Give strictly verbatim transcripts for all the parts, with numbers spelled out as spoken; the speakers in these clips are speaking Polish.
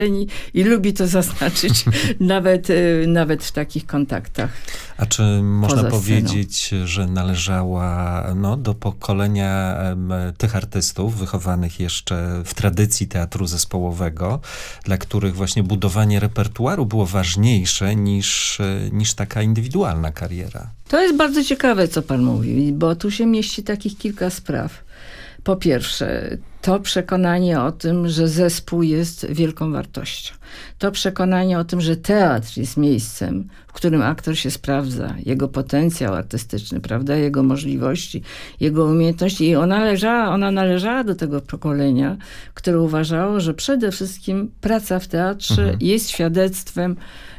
I, i lubi to zaznaczyć nawet, nawet w takich kontaktach. A czy można poza powiedzieć, sceną. że należała no, do pokolenia em, tych artystów wychowanych jeszcze w tradycji teatru zespołowego, dla których właśnie budowanie repertuaru było ważniejsze niż, niż taka indywidualna kariera? To jest bardzo ciekawe, co pan mówi, bo tu się mieści takich kilka spraw. Po pierwsze, to przekonanie o tym, że zespół jest wielką wartością. To przekonanie o tym, że teatr jest miejscem, w którym aktor się sprawdza, jego potencjał artystyczny, prawda, jego możliwości, jego umiejętności. I ona należała, ona należała do tego pokolenia, które uważało, że przede wszystkim praca w teatrze mhm. jest świadectwem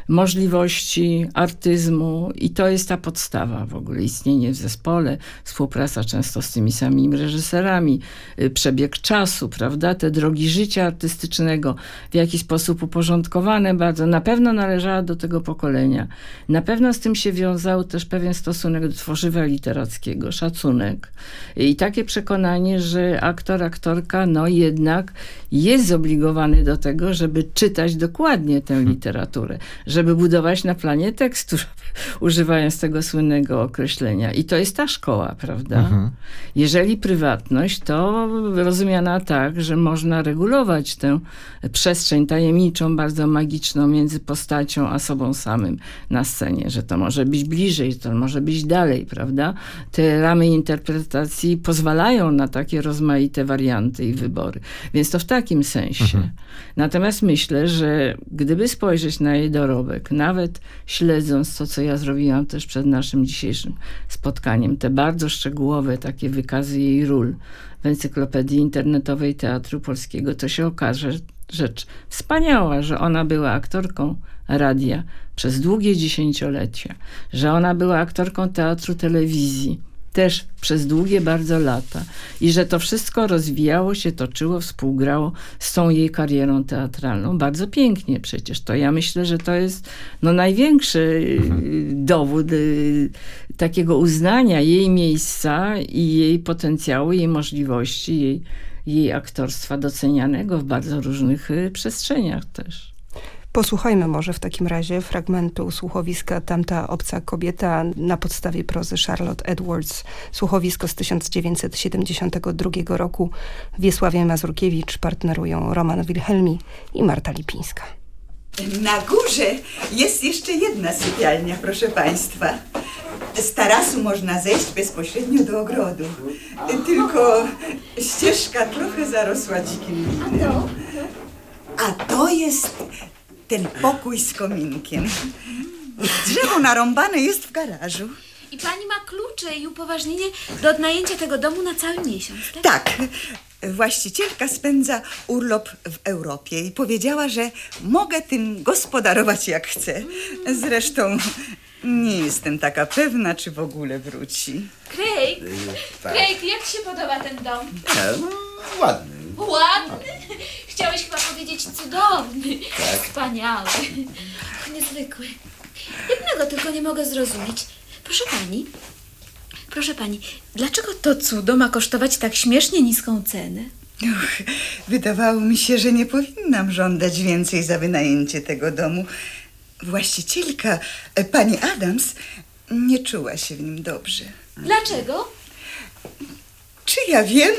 możliwości artyzmu i to jest ta podstawa w ogóle. Istnienie w zespole, współpraca często z tymi samymi reżyserami, przebieg czasu, prawda, te drogi życia artystycznego, w jaki sposób uporządkowane bardzo, na pewno należała do tego pokolenia. Na pewno z tym się wiązał też pewien stosunek do tworzywa literackiego, szacunek i takie przekonanie, że aktor, aktorka, no jednak jest zobligowany do tego, żeby czytać dokładnie tę literaturę, żeby budować na planie tekstu, używając tego słynnego określenia. I to jest ta szkoła, prawda? Mhm. Jeżeli prywatność, to rozumiana tak, że można regulować tę przestrzeń tajemniczą, bardzo magiczną między postacią a sobą samym na scenie, że to może być bliżej, że to może być dalej, prawda? Te ramy interpretacji pozwalają na takie rozmaite warianty i wybory. Więc to w takim sensie. Mhm. Natomiast myślę, że gdyby spojrzeć na jej dorobek, nawet śledząc to, co ja zrobiłam też przed naszym dzisiejszym spotkaniem, te bardzo szczegółowe takie wykazy jej ról w encyklopedii internetowej Teatru Polskiego, to się okaże rzecz wspaniała, że ona była aktorką radia przez długie dziesięciolecia, że ona była aktorką teatru, telewizji też przez długie bardzo lata i że to wszystko rozwijało się, toczyło, współgrało z tą jej karierą teatralną. Bardzo pięknie przecież. To ja myślę, że to jest no, największy mhm. dowód y, takiego uznania jej miejsca i jej potencjału, jej możliwości, jej, jej aktorstwa docenianego w bardzo różnych y, przestrzeniach też. Posłuchajmy może w takim razie fragmentu słuchowiska Tamta obca kobieta na podstawie prozy Charlotte Edwards. Słuchowisko z tysiąc dziewięćset siedemdziesiątego drugiego roku. Wiesławie Mazurkiewicz, partnerują Roman Wilhelmi i Marta Lipińska. Na górze jest jeszcze jedna sypialnia, proszę państwa. Z tarasu można zejść bezpośrednio do ogrodu. Tylko ścieżka trochę zarosła dzikim linem. A to jest ten pokój z kominkiem. Drzewo narąbane jest w garażu. I pani ma klucze i upoważnienie do odnajęcia tego domu na cały miesiąc, tak? Tak. Właścicielka spędza urlop w Europie i powiedziała, że mogę tym gospodarować jak chcę. Zresztą nie jestem taka pewna, czy w ogóle wróci. Craig, Yy, tak. Craig, jak ci się podoba ten dom? E, no, ładny. Ładny? Chciałeś chyba powiedzieć cudowny. Tak. Wspaniały. Niezwykły. Jednego tylko nie mogę zrozumieć. Proszę pani, proszę pani, dlaczego to cudo ma kosztować tak śmiesznie niską cenę? Uch, wydawało mi się, że nie powinnam żądać więcej za wynajęcie tego domu. Właścicielka, pani Adams, nie czuła się w nim dobrze. Dlaczego? Czy ja wiem?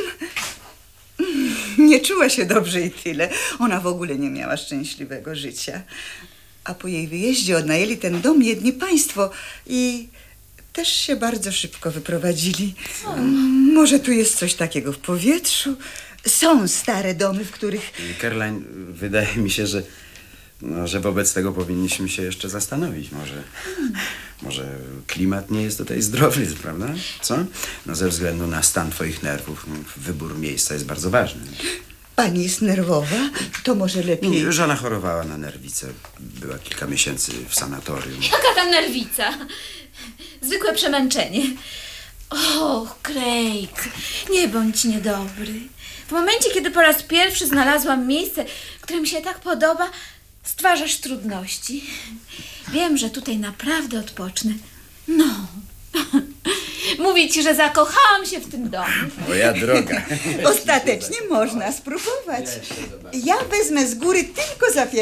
Nie czuła się dobrze i tyle. Ona w ogóle nie miała szczęśliwego życia. A po jej wyjeździe odnajęli ten dom jedni państwo i też się bardzo szybko wyprowadzili. O. Może tu jest coś takiego w powietrzu. Są stare domy, w których... Caroline, wydaje mi się, że, no, że wobec tego powinniśmy się jeszcze zastanowić. Może, hmm. może klimat nie jest tutaj zdrowy, prawda? Co? No ze względu na stan twoich nerwów wybór miejsca jest bardzo ważny. Pani jest nerwowa? To może lepiej... Żona chorowała na nerwicę. Była kilka miesięcy w sanatorium. Jaka tam nerwica? Zwykłe przemęczenie. Och, Craig, nie bądź niedobry. W momencie, kiedy po raz pierwszy znalazłam miejsce, które mi się tak podoba, stwarzasz trudności. Wiem, że tutaj naprawdę odpocznę. No, Mówi ci, że zakochałam się w tym domu. Moja droga. Ostatecznie można spróbować. Ja wezmę z góry tylko za